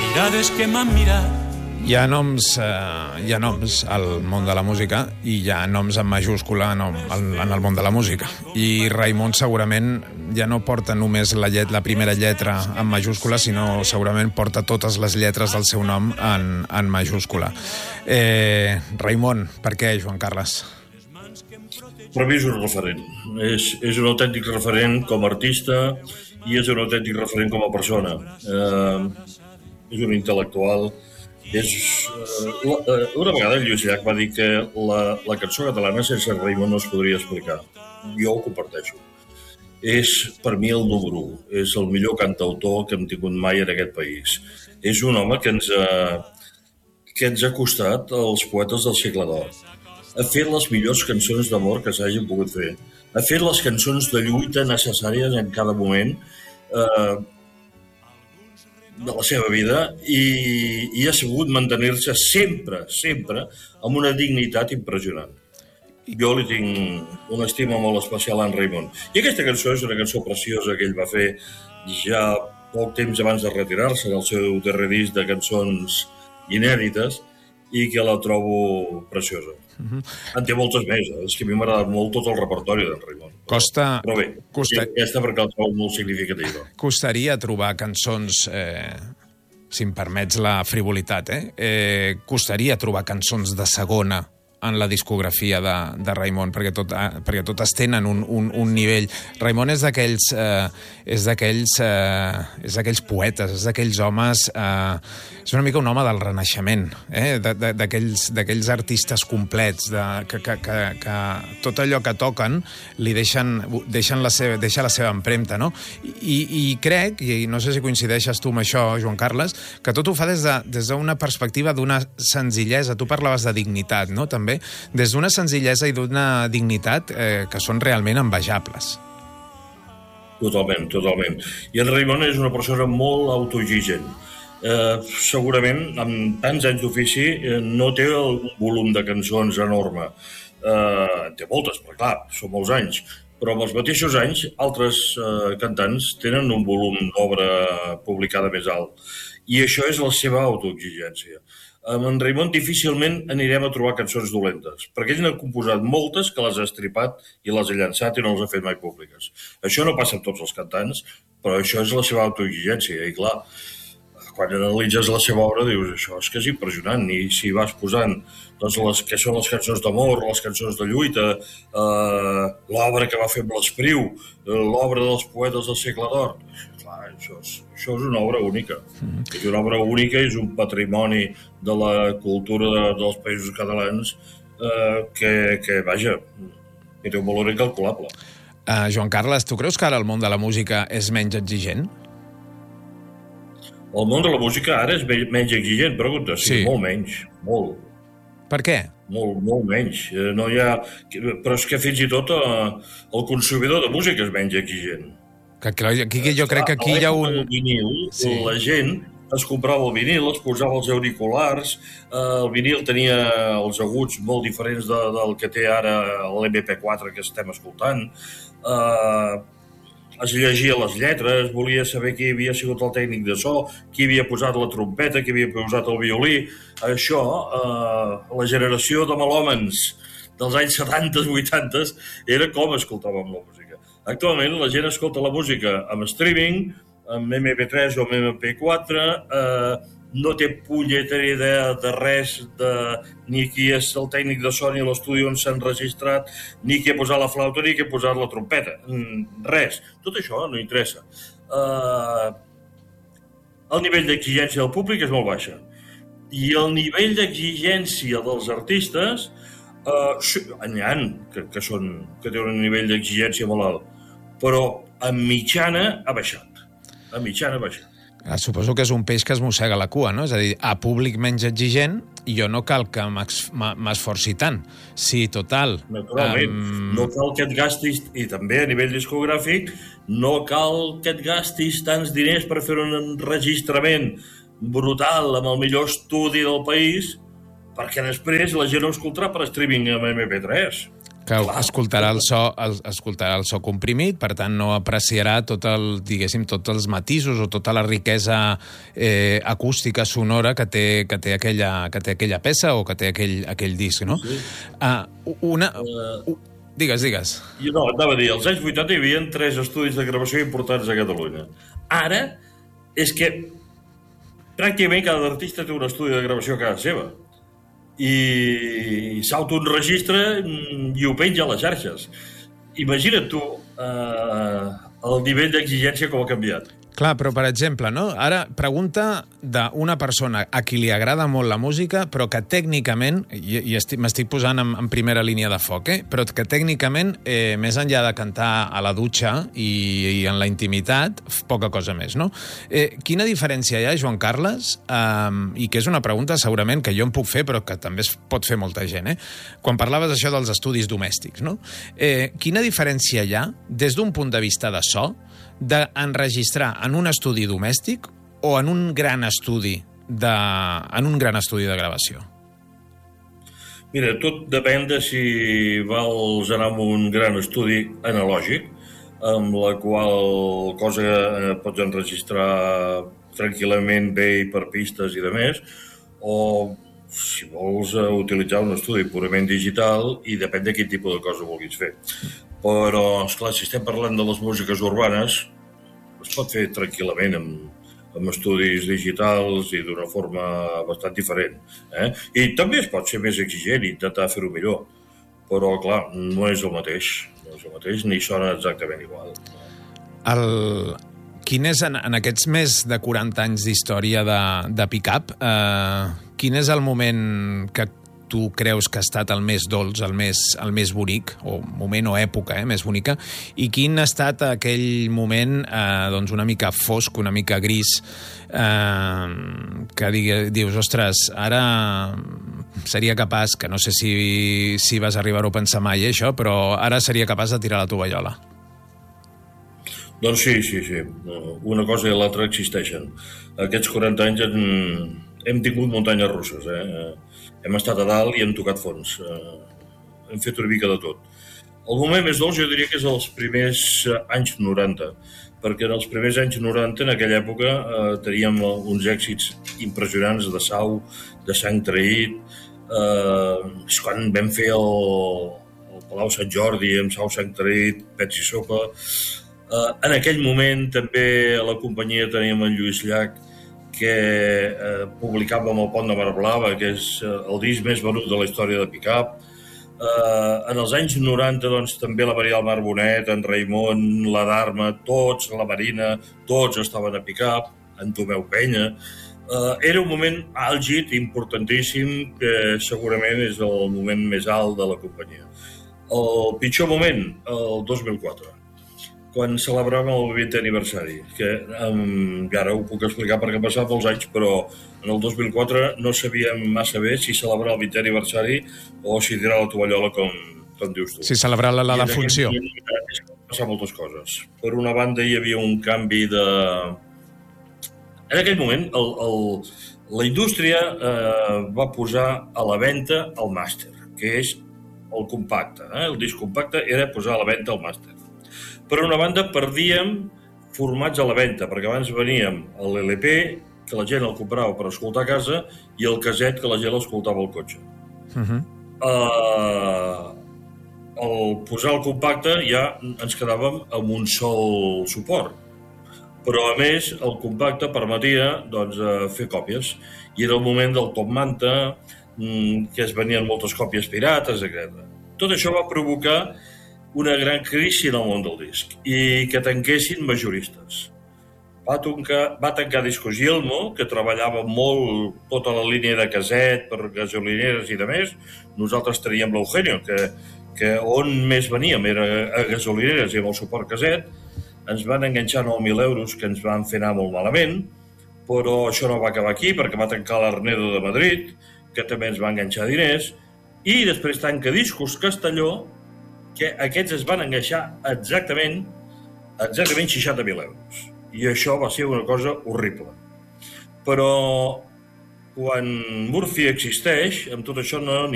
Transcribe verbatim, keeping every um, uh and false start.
mirades que m'han mirat. Hi ha noms, eh, hi ha noms al món de la música i hi ha noms en majúscula en, en el món de la música. I Raimon segurament ja no porta només la, llet, la primera lletra en majúscula, sinó segurament porta totes les lletres del seu nom en, en majúscula. Eh, Raimon, per què, Joan Carles? Per mi és un referent. És, és un autèntic referent com a artista i és un autèntic referent com a persona. Eh, és un intel·lectual. És, uh, una vegada el Lluís Llach va dir que la, la cançó catalana sense Raimon no es podria explicar. Jo ho comparteixo. És per mi el número u. És el millor cantautor que hem tingut mai en aquest país. És un home que ens ha, que ens ha costat els poetes del segle d'or. Ha fet les millors cançons d'amor que s'hagin pogut fer. Ha fet les cançons de lluita necessàries en cada moment eh, de la seva vida i, i ha sabut mantenir-se sempre, sempre amb una dignitat impressionant. Jo li tinc una estima molt especial a en Raimon. I aquesta cançó és una cançó preciosa que ell va fer ja poc temps abans de retirar-se del seu darrer disc de cançons inèdites i que la trobo preciosa. Uh-huh. En té moltes més, eh? És que a mi m'ha agradat molt tot el repertori d'en Raimon. Costa... Però bé, costa... aquesta perquè la trobo molt significativa. Costaria trobar cançons, eh, si em permets la frivolitat, eh? eh costaria trobar cançons de segona en la discografia de, de Raimon, perquè, tot, eh, perquè totes tenen un, un, un nivell. Raimon és d'aquells eh, és d'aquells eh, és d'aquells poetes, és d'aquells homes... Eh, és una mica un home del Renaixement, eh? d'aquells d'aquells artistes complets, de, que, que, que, que tot allò que toquen li deixen, deixen la seva, deixa la seva empremta, no? I, i crec, i no sé si coincideixes tu amb això, Joan Carles, que tot ho fa des d'una de, des perspectiva d'una senzillesa. Tu parlaves de dignitat, no?, també. Des d'una senzillesa i d'una dignitat eh, que són realment envejables. Totalment, totalment. I en Raimon és una persona molt autoexigent. Eh, segurament, amb tants anys d'ofici, eh, no té un volum de cançons enorme. Eh, té moltes, però clar, són molts anys. Però amb els mateixos anys, altres eh, cantants tenen un volum d'obra publicada més alt. I això és la seva autoexigència. Amb en Raimon difícilment anirem a trobar cançons dolentes, perquè ell n'ha composat moltes que les ha estripat i les ha llançat i no les ha fet mai públiques. Això no passa amb tots els cantants, però això és la seva autoexigència. I clar, quan analitzes la seva obra dius, això és que és impressionant, i si vas posant doncs, les que són les cançons d'amor, les cançons de lluita, eh, l'obra que va fer amb l'Espriu, l'obra dels poetes del segle d'or, clar, això és, això és una obra única. Mm. És una obra única, és un patrimoni de la cultura de, dels països catalans eh, que, que, vaja, que té un valor incalculable. Uh, Joan Carles, tu creus que ara el món de la música és menys exigent? El món de la música ara és menys exigent, pregunta. Sí, sí. Molt menys, molt. Per què? Molt, molt menys. No hi ha... Però és que fins i tot eh, el consumidor de música és menys exigent. Que, que, aquí, que jo crec que aquí hi ha un... El vinil, sí. La gent es comprava el vinil, es posava els auriculars, eh, el vinil tenia els aguts molt diferents de, del que té ara l'M P quatre que estem escoltant, eh, es llegia les lletres, volia saber qui havia sigut el tècnic de so, qui havia posat la trompeta, qui havia posat el violí. Això, eh, la generació de melòmens dels anys setanta, vuitanta, era com escoltàvem la música. Actualment la gent escolta la música amb streaming, amb M P tres o amb M P quatre, eh, no té punyetera idea de res, de ni qui és el tècnic de so ni l'estudi on s'han registrat, ni qui ha posat la flauta ni qui ha posat la trompeta. Res. Tot això no interessa. Uh, el nivell d'exigència del públic és molt baixa. I el nivell d'exigència dels artistes, uh, n'hi ha que, que, són, que tenen un nivell d'exigència molt alt, però en mitjana ha baixat. En mitjana ha baixat. Suposo que és un peix que es mossega la cua, no? És a dir, a públic menys exigent, jo no cal que m'esforci tant. Sí, total. Naturalment. Um... No cal que et gastis, i també a nivell discogràfic, no cal que et gastis tants diners per fer un enregistrament brutal amb el millor estudi del país, perquè després la gent ho escoltarà per streaming amb M P tres. Que escoltarà el so, el, escoltarà el so comprimit, per tant no apreciarà tot el, diguéssim, tots els matisos o tota la riquesa eh, acústica sonora que té, que té, aquella, que té aquella peça o que té aquell, aquell disc, no? Sí. Uh, una... Uh, digues, digues. Jo no, anava a dir, als anys vuitanta hi havia tres estudis de gravació importants a Catalunya. Ara és que pràcticament cada artista té un estudi de gravació a casa seva. I s'autoenregistra i ho penja a les xarxes. Imagina't tu eh, el nivell d'exigència com ha canviat. Clar, però per exemple, no? Ara, pregunta d'una persona a qui li agrada molt la música, però que tècnicament, i, i estic, m'estic posant en, en primera línia de foc, eh? Però que tècnicament, eh, més enllà de cantar a la dutxa i, i en la intimitat, poca cosa més, no? Eh, quina diferència hi ha, Joan Carles? Um, I que és una pregunta segurament que jo em puc fer, però que també es pot fer molta gent, eh? Quan parlaves això dels estudis domèstics, no? Eh, quina diferència hi ha, des d'un punt de vista de so, d'enregistrar en un estudi domèstic o en un gran estudi de, en un gran estudi de gravació? Mira, tot depèn de si vols anar a un gran estudi analògic, amb la qual cosa eh, pots enregistrar tranquil·lament bé i per pistes i de més, o si vols uh, utilitzar un estudi purament digital i depèn de quin tipus de cosa vulguis fer. Però, esclar, si estem parlant de les músiques urbanes, es pot fer tranquil·lament amb, amb estudis digitals i d'una forma bastant diferent. Eh? I també es pot ser més exigent i intentar fer-ho millor. Però, clar, no és el mateix. No és el mateix, ni sona exactament igual. El... Quin és, en, en aquests més de quaranta anys d'història de, de Pick-up, eh, quin és el moment que tu creus que ha estat el més dolç, el més, el més bonic, o moment o època eh, més bonica, i quin ha estat aquell moment eh, doncs una mica fosc, una mica gris, eh, que digui, dius, ostres, ara seria capaç, que no sé si, si vas arribar-ho a pensar mai, eh, això, però ara seria capaç de tirar la tovallola. Doncs sí, sí, sí. Una cosa i l'altra existeixen. Aquests quaranta anys hem, hem tingut muntanyes russes. Eh? Hem estat a dalt i hem tocat fons. Eh, hem fet una mica de tot. El moment més dolç jo diria que és els primers anys noranta, perquè en els primers anys noranta, en aquella època, eh, teníem uns èxits impressionants de Sau, de Sang Traït. Eh, és quan vam fer el, el Palau Sant Jordi amb Sau, Sang Traït, Pets i Sopa. Uh, en aquell moment també a la companyia teníem en Lluís Llach, que uh, publicàvem El Pont de Mar Blava, que és uh, el disc més venut de la història de Pick-up. Uh, en els anys noranta doncs, també la Maria del Mar Bonet, en Raimon, la Dharma, tots, la Marina, tots estaven a Pick-up, en Tomeu Penya. Uh, era un moment àlgid, importantíssim, que segurament és el moment més alt de la companyia. El pitjor moment, el dos mil quatre. Quan celebràvem el vintè aniversari, que um, ara ho puc explicar perquè han passat molts anys, però en el dos mil quatre no sabíem massa bé si celebrar el vintè aniversari o si tirar la tovallola, com, com dius tu. Si celebrar la, la, la funció. Van passar moltes coses. Per una banda, hi havia un canvi de... En aquell moment, el, el, la indústria eh, va posar a la venda el màster, que és el compacte. Eh? El disc compacte era posar a la venda el màster. Per una banda, perdíem formats a la venda, perquè abans veníem l'L P, que la gent el comprava per escoltar a casa, i el caset, que la gent l'escoltava al cotxe. Uh-huh. uh, al posar el compacte ja ens quedàvem amb un sol suport. Però, a més, el compacte permetia doncs, fer còpies. I era el moment del top manta, que es venien moltes còpies pirates, etcètera. Tot això va provocar una gran crisi en el món del disc i que tanquessin majoristes. Va tancar, va tancar Discos Yelmo, que treballava molt tota la línia de caset per gasolineres i de més. Nosaltres teníem l'Eugenio, que, que on més veníem era a gasolineres i amb el suport caset. Ens van enganxar nou mil euros, que ens van fer anar molt malament, però això no va acabar aquí, perquè va tancar l'Arnedo de Madrid, que també ens va enganxar diners, i després tanca Discos Castelló, que aquests es van enganxar exactament exactament seixanta mil euros. I això va ser una cosa horrible. Però quan Murphy existeix, amb tot això no